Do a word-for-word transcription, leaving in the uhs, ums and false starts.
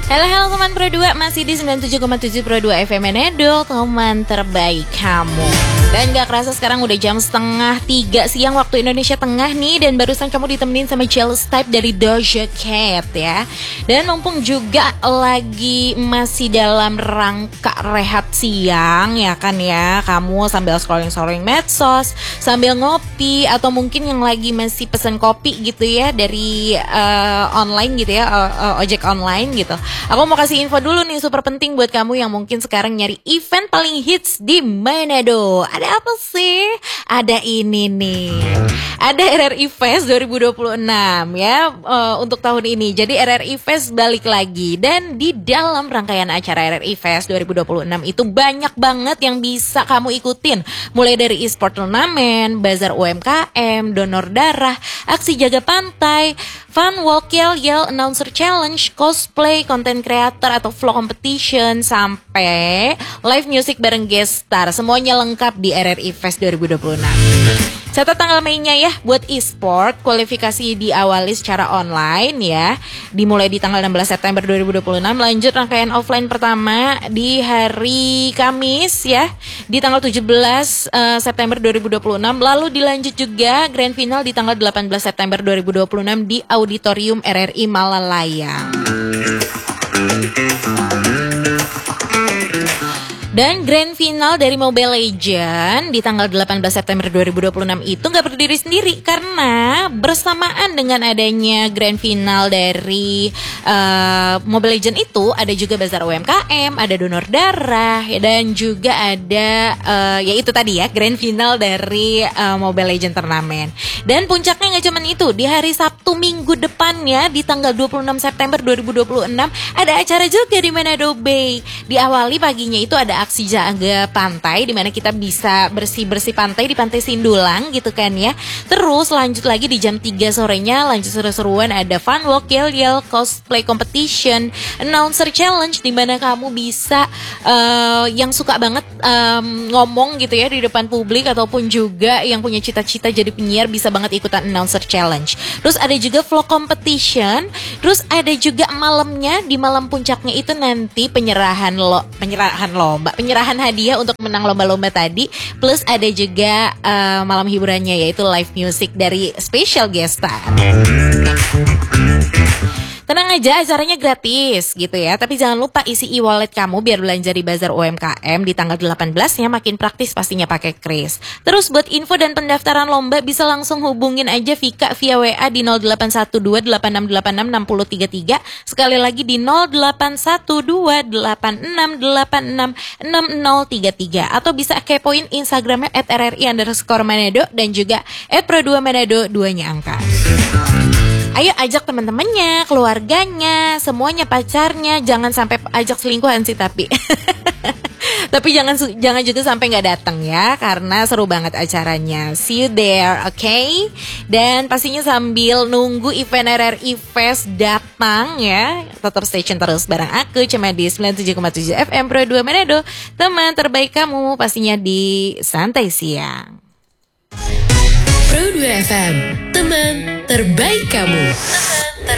Halo halo teman Pro dua, masih di sembilan puluh tujuh koma tujuh Pro dua F M Manado, teman terbaik kamu. Dan gak kerasa sekarang udah jam setengah tiga siang waktu Indonesia Tengah nih. Dan barusan kamu ditemenin sama Jealous Type dari Doja Cat ya. Dan mumpung juga lagi masih dalam rangka rehat siang ya kan ya, kamu sambil scrolling-scrolling medsos, sambil ngopi, atau mungkin yang lagi masih pesen kopi gitu ya dari uh, online gitu ya, uh, uh, ojek online gitu. Aku mau kasih info dulu nih super penting buat kamu yang mungkin sekarang nyari event paling hits di Manado. Ada apa sih? Ada ini nih. Ada R R I Fest dua ribu dua puluh enam ya uh, untuk tahun ini. Jadi R R I Fest balik lagi, dan di dalam rangkaian acara R R I Fest dua ribu dua puluh enam itu banyak banget yang bisa kamu ikutin. Mulai dari e-sport turnamen, bazar U M K M, donor darah, aksi jaga pantai, fun walk yell yell, announcer challenge, cosplay, content creator atau vlog competition, sampai live music bareng guest star. Semuanya lengkap di R R I Fest dua ribu dua puluh enam. Catat tanggal mainnya ya. Buat e-sport, kualifikasi diawali secara online ya, dimulai di tanggal enam belas September dua ribu dua puluh enam. Lanjut rangkaian offline pertama di hari Kamis ya, di tanggal tujuh belas uh, September dua ribu dua puluh enam. Lalu dilanjut juga grand final di tanggal delapan belas September dua ribu dua puluh enam di Auditorium R R I Malalaya. Dan grand final dari Mobile Legends di tanggal delapan belas September dua ribu dua puluh enam itu gak berdiri sendiri, karena bersamaan dengan adanya grand final dari uh, Mobile Legends itu ada juga bazar U M K M, ada donor darah, dan juga ada uh, ya itu tadi ya, grand final dari uh, Mobile Legends turnamen. Dan puncaknya gak cuma itu, di hari Sabtu minggu depannya di tanggal dua puluh enam September dua ribu dua puluh enam ada acara juga di Manado Bay. Diawali paginya itu ada aksi jaga pantai, dimana kita bisa bersih-bersih pantai di Pantai Sindulang gitu kan ya. Terus lanjut lagi di jam tiga sorenya, lanjut seru-seruan, ada fun walk yell yell, cosplay competition, announcer challenge, dimana kamu bisa uh, yang suka banget um, ngomong gitu ya di depan publik, ataupun juga yang punya cita-cita jadi penyiar bisa banget ikutan announcer challenge. Terus ada juga vlog competition. Terus ada juga malamnya, di malam puncaknya itu nanti penyerahan lo penyerahan lomba penyerahan hadiah untuk menang lomba-lomba tadi. Plus ada juga uh, malam hiburannya, yaitu live music dari special guest star. Tenang aja, acaranya gratis gitu ya. Tapi jangan lupa isi e-wallet kamu biar belanja di bazar U M K M di tanggal delapan belas-nya, makin praktis pastinya pakai kris. Terus buat info dan pendaftaran lomba bisa langsung hubungin aja Vika via W A di nol delapan satu dua delapan enam delapan enam enam nol tiga tiga. Sekali lagi di nol delapan satu dua delapan enam delapan enam enam nol tiga tiga. Atau bisa kepoin Instagramnya at R R I underscore Manado dan juga at Pro dua Manado, duanya angka. Ayo ajak teman-temannya, keluarganya, semuanya, pacarnya. Jangan sampai ajak selingkuhan sih tapi. Tapi jangan jangan juga sampai nggak datang ya, karena seru banget acaranya. See you there, oke? Okay? Dan pastinya sambil nunggu event R R I Fest datang ya, tetap stay tune terus bareng aku cuma di sembilan puluh tujuh koma tujuh F M Pro dua Manado, teman terbaik kamu pastinya di Santai Siang. Pro dua F M, teman terbaik kamu.